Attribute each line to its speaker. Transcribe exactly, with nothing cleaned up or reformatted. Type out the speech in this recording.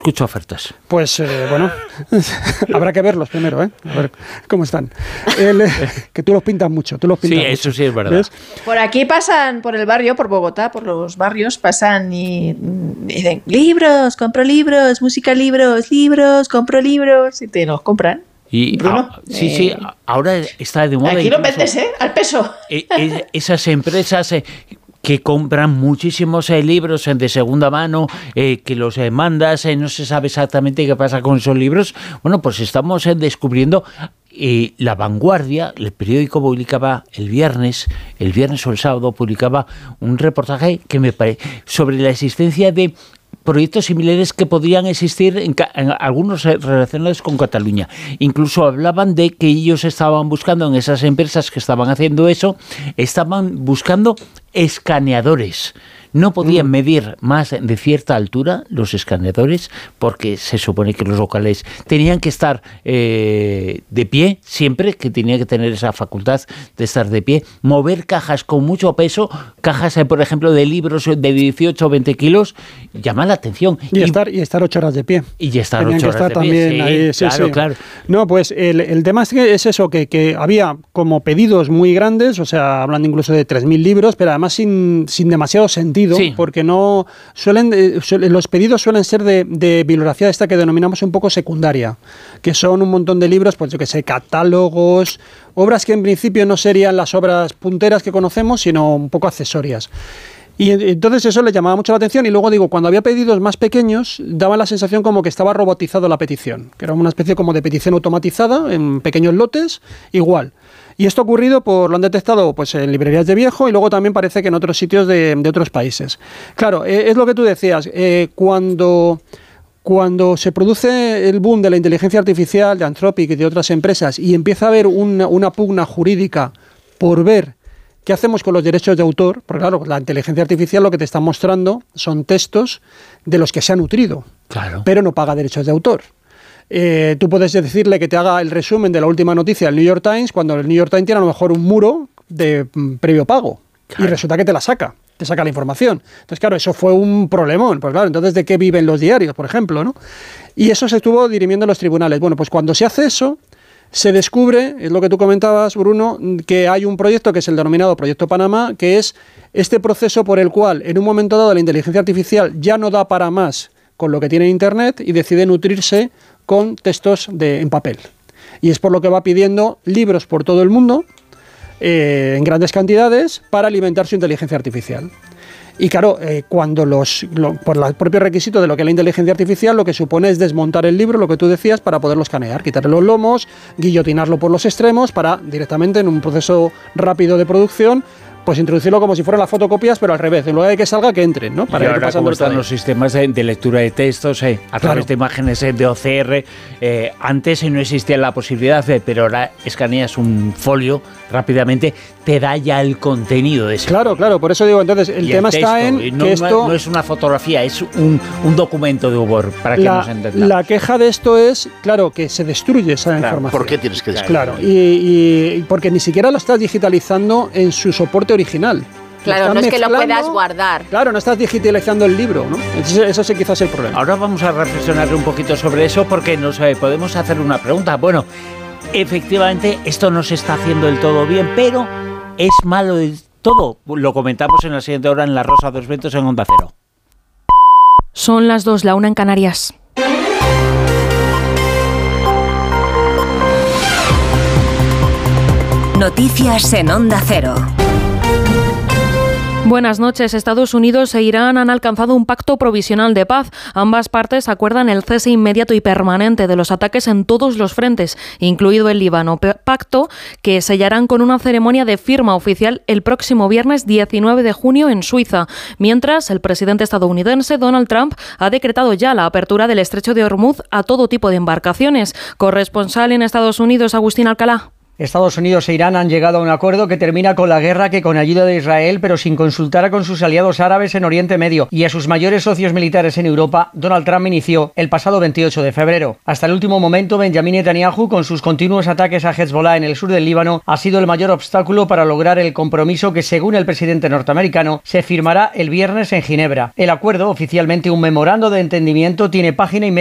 Speaker 1: escucho ofertas.
Speaker 2: Pues eh, bueno, habrá que verlos primero, ¿eh? A ver cómo están. El, eh, que tú los pintas mucho, tú los pintas
Speaker 1: Sí,
Speaker 2: mucho.
Speaker 1: eso sí es verdad. ¿Ves?
Speaker 3: Por aquí pasan, por el barrio, por Bogotá, por los barrios, pasan y, y dicen, libros, compro libros, música, libros, libros, compro libros, y te los compran.
Speaker 1: Y
Speaker 3: Bruno,
Speaker 1: a, sí,
Speaker 3: eh,
Speaker 1: sí, ahora está de moda.
Speaker 3: Aquí lo
Speaker 1: incluso,
Speaker 3: vendes, ¿eh? Al peso.
Speaker 1: Eh, eh, esas empresas... Eh, que compran muchísimos eh, libros eh, de segunda mano, eh, que los eh, mandas, eh, no se sabe exactamente qué pasa con esos libros. Bueno, pues estamos eh, descubriendo eh, La Vanguardia, el periódico publicaba el viernes, el viernes o el sábado publicaba un reportaje que me parece sobre la existencia de proyectos similares que podrían existir en, en algunos relacionados con Cataluña. Incluso hablaban de que ellos estaban buscando, en esas empresas que estaban haciendo eso, estaban buscando escaneadores. No podían mm. medir más de cierta altura los escaneadores porque se supone que los locales tenían que estar eh, de pie siempre, que tenían que tener esa facultad de estar de pie, mover cajas con mucho peso, cajas, eh, por ejemplo, de libros de dieciocho o veinte kilos, llama la atención.
Speaker 2: Y, y estar y estar ocho horas de pie.
Speaker 1: Y estar
Speaker 2: tenían
Speaker 1: ocho
Speaker 2: que
Speaker 1: horas
Speaker 2: estar
Speaker 1: de pie.
Speaker 2: También
Speaker 1: Sí,
Speaker 2: ahí, sí,
Speaker 1: claro,
Speaker 2: sí.
Speaker 1: claro.
Speaker 2: No, pues el, el tema es que es eso, que, que había como pedidos muy grandes, o sea, hablando incluso de tres mil libros, pero además sin, sin demasiado sentido, sí. porque no suelen, eh, suelen los pedidos suelen ser de, de bibliografía esta que denominamos un poco secundaria, que son un montón de libros, pues yo que sé, catálogos, obras que en principio no serían las obras punteras que conocemos, sino un poco accesorias. Y entonces eso le llamaba mucho la atención y luego digo, cuando había pedidos más pequeños, daba la sensación como que estaba robotizado la petición, que era una especie como de petición automatizada en pequeños lotes, igual. Y esto ha ocurrido, por, lo han detectado pues en librerías de viejo y luego también parece que en otros sitios de, de otros países. Claro, eh, es lo que tú decías, eh, cuando... Cuando se produce el boom de la inteligencia artificial, de Anthropic y de otras empresas, y empieza a haber una, una pugna jurídica por ver qué hacemos con los derechos de autor, porque claro, la inteligencia artificial lo que te está mostrando son textos de los que se ha nutrido,
Speaker 1: claro. pero
Speaker 2: no paga derechos de autor. Eh, tú puedes decirle que te haga el resumen de la última noticia del New York Times, cuando el New York Times tiene a lo mejor un muro de mm, previo pago, claro. y resulta que te la saca. te saca la información. Entonces, claro, eso fue un problemón. Pues claro, entonces, ¿de qué viven los diarios, por ejemplo, ¿no? Y eso se estuvo dirimiendo en los tribunales. Bueno, pues cuando se hace eso, se descubre, es lo que tú comentabas, Bruno, que hay un proyecto que es el denominado Proyecto Panamá, que es este proceso por el cual, en un momento dado, la inteligencia artificial ya no da para más con lo que tiene Internet y decide nutrirse con textos de, en papel. Y es por lo que va pidiendo libros por todo el mundo, eh, en grandes cantidades, para alimentar su inteligencia artificial. Y claro, eh, cuando los, lo, por el propio requisito de lo que es la inteligencia artificial, lo que supone es desmontar el libro, lo que tú decías, para poderlo escanear, quitarle los lomos, guillotinarlo por los extremos, para directamente en un proceso rápido de producción, pues introducirlo como si fueran las fotocopias, pero al revés, en lugar de que salga, que entre, ¿no? Para
Speaker 1: y
Speaker 2: ir
Speaker 1: ahora
Speaker 2: pasando
Speaker 1: como están los sistemas de, de lectura de textos, eh, a través claro. de imágenes eh, de O C R, eh, antes no existía la posibilidad, de, pero ahora escaneas un folio rápidamente, te da ya el contenido de ese
Speaker 2: Claro,
Speaker 1: folio.
Speaker 2: claro, por eso digo, entonces, el
Speaker 1: y
Speaker 2: tema
Speaker 1: el texto,
Speaker 2: está en
Speaker 1: no,
Speaker 2: que esto...
Speaker 1: No es una fotografía, es un, un documento de Word, para que
Speaker 2: la,
Speaker 1: nos entendamos.
Speaker 2: La queja de esto es, claro, que se destruye esa
Speaker 4: claro,
Speaker 2: información.
Speaker 4: ¿por qué tienes que destruir?
Speaker 2: Claro, y, y porque ni siquiera lo estás digitalizando en su soporte original.
Speaker 5: Claro, no es que lo puedas guardar.
Speaker 2: Claro, no estás digitalizando el libro, ¿no? Eso, eso sí quizás es el problema.
Speaker 1: Ahora vamos a reflexionar un poquito sobre eso porque nos eh, podemos hacer una pregunta. Bueno, efectivamente esto no se está haciendo del todo bien, pero es malo del todo. Lo comentamos en la siguiente hora en La Rosa de los Vientos en Onda Cero.
Speaker 6: Son las dos, la una en Canarias.
Speaker 7: Noticias en Onda Cero.
Speaker 6: Buenas noches. Estados Unidos e Irán han alcanzado un pacto provisional de paz. Ambas partes acuerdan el cese inmediato y permanente de los ataques en todos los frentes, incluido el Líbano. Pacto que sellarán con una ceremonia de firma oficial el próximo viernes diecinueve de junio en Suiza. Mientras, el presidente estadounidense Donald Trump ha decretado ya la apertura del estrecho de Hormuz a todo tipo de embarcaciones. Corresponsal en Estados Unidos, Agustín Alcalá.
Speaker 4: Estados Unidos e Irán han llegado a un acuerdo que termina con la guerra que con ayuda de Israel, pero sin consultar con sus aliados árabes en Oriente Medio y a sus mayores socios militares en Europa, Donald Trump inició el pasado veintiocho de febrero. Hasta el último momento, Benjamin Netanyahu, con sus continuos ataques a Hezbollah en el sur del Líbano, ha sido el mayor obstáculo para lograr el compromiso que, según el presidente norteamericano, se firmará el viernes en Ginebra. El acuerdo, oficialmente un memorando de entendimiento, tiene página y media